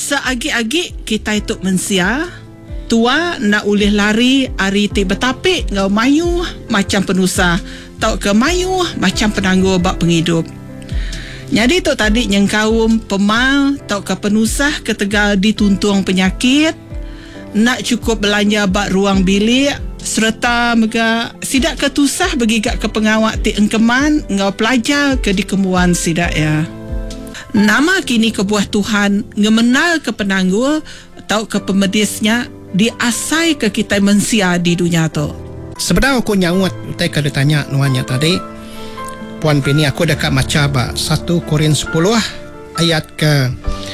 seagi-agi kita itu mensia tua nak ulih lari ari ti betapik ngau mayu macam penusah tau ke mayu macam penangguh bak penghidup. Jadi tu tadi yang kaum pemal tau ke penusah ketegal dituntung penyakit nak cukup belanja bak ruang bilik serta mega sidak ketusah bagi gak ke pengawak ti engkeman ngau pelajar ke dikemuan sidak ya. Nama kini kebuah Tuhan ngemenal ke penangguh tau ke pemedisnya diasai ke kita mensia di dunia tu. Sebenarnya aku nyawat utai kada tanya nuannya tadi. Puan Pini aku dekat maca ba 1 Korin 10 ayat ke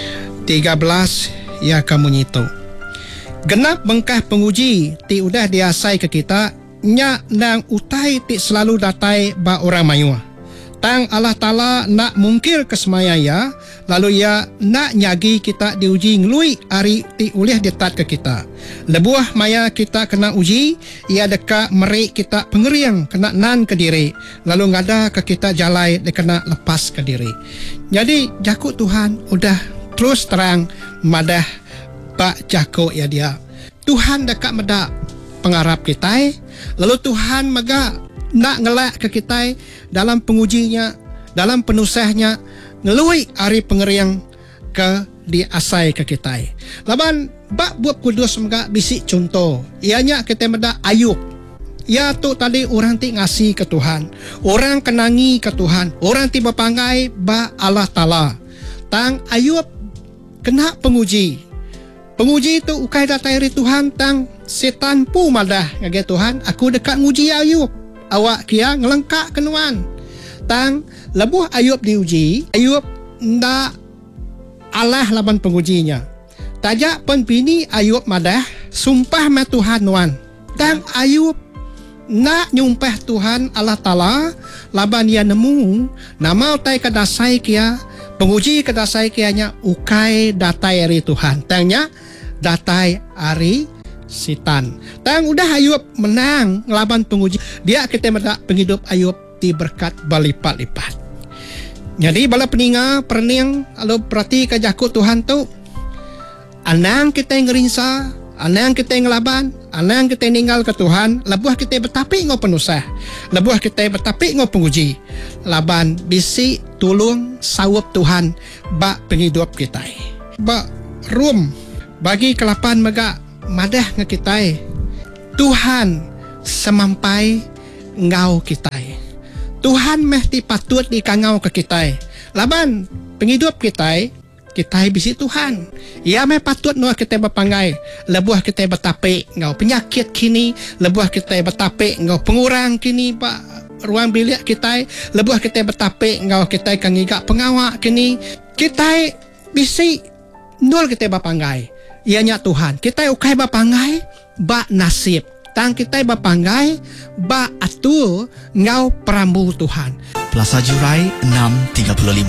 13 ya kamu nyitu. Genap bengkah penguji ti udah diasai ke kita nya nang utai ti selalu datai ba orang mayua. Tang Allah Ta'ala nak mungkir kesemaya ya, lalu ya nak nyagi kita diuji ngelui ari ti ulih ditat ke kita. Lebuah maya kita kena uji, ia deka merik kita pengeriang kena nan ke diri, lalu ngada ke kita jalai dia kena lepas ke diri. Jadi jakuk Tuhan udah terus terang madah pak jakuk ya dia. Tuhan dekat medak pengarap kita, lalu Tuhan maga nak ngelak ke kita dalam pengujinya, dalam penusahnya, ngelui ari pengeriang ke diasai ke kita. Laban bak buat kudus mga bisik contoh. Ianya kita meda Ayub. Ya tu tadi orang ti ngasih ke Tuhan. Orang kenangi ke Tuhan. Orang ti berpangai ba Allah Ta'ala. Tang Ayub kena penguji. Penguji itu ukai datari Tuhan tang setan pu madah ngage Tuhan. Aku dekat nguji Ayub. Awak kia ngelengkak kenuan. Tang lebuh Ayub diuji, Ayub ndak alah laban pengujinya. Tajak pun bini Ayub madah sumpah ma Tuhan nuan. Tang Ayub nak nyumpah Tuhan Allah Ta'ala laban ia nemu nama utai kadasai kia penguji kadasai kianya ukai datai ari Tuhan. Tangnya datai ari sitan. Tang udah Ayub menang ngelaban penguji. Dia kita mendak penghidup Ayub di berkat berlipat-lipat. Jadi bala peninga perning kalau perhati ke jakut Tuhan tu anang kita ngerinsa, anang kita ngelaban, anang kita ninggal ke Tuhan, lebuah kita bertapik ngau penusah, lebuah kita bertapik ngau penguji. Laban bisi tulung sawap Tuhan bak penghidup kita. Bak rum bagi kelapan mega madah nge kita Tuhan semampai ngau kita. Tuhan mesti patut dikangau ke kita. Laban penghidup kita bisi Tuhan. Ia meh patut nuah kita berpangai. Lebuah kita bertapik ngau penyakit kini, lebuah kita bertapik ngau pengurang kini pak ruang bilik kita, lebuah kita bertapik ngau kita kangigak pengawak kini. Kita bisi nol kita berpangai. Ianya Tuhan, kita ukai bapangai ba nasib. Tang kita bapangai ba atur ngau perambu Tuhan. Plaza Jurai 635.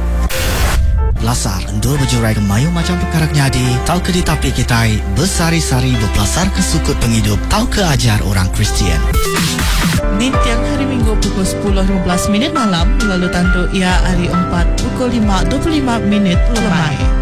Lasar endul berjurai ke mayu macam perkara nyadi. Tau ke ditapi kita bersari-sari berpelasar ke sukut penghidup. Tau ke ajar orang Kristian. Di tiang hari Minggu pukul 10.15 malam, lalu tantu ia hari 4 pukul 5.25 lemai.